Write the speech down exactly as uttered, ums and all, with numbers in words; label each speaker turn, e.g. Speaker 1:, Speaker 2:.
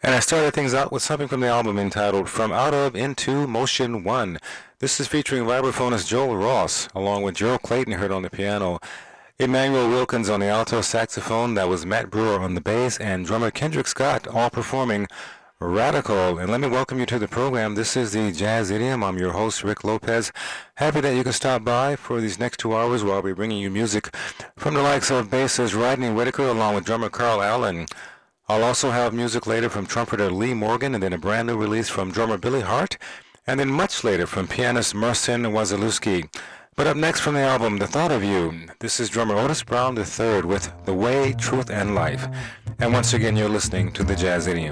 Speaker 1: And I started things out with something from the album entitled From Out of Into Motion one. This is featuring vibraphonist Joel Ross, along with Gerald Clayton heard on the piano, Emmanuel Wilkins on the alto saxophone, that was Matt Brewer on the bass, and drummer Kendrick Scott, all performing Radical. And let me welcome you to the program. This is the Jazz Idiom. I'm your host, Rick Lopez. Happy that you can stop by for these next two hours while we're bringing you music from the likes of bassist Rodney Whitaker along with drummer Carl Allen. I'll also have music later from trumpeter Lee Morgan, and then a brand new release from drummer Billy Hart, and then much later from pianist Marcin Wasilewski. But up next from the album, The Thought of You, this is drummer Otis Brown the third with The Way, Truth, and Life. And once again, you're listening to the Jazz Idiom.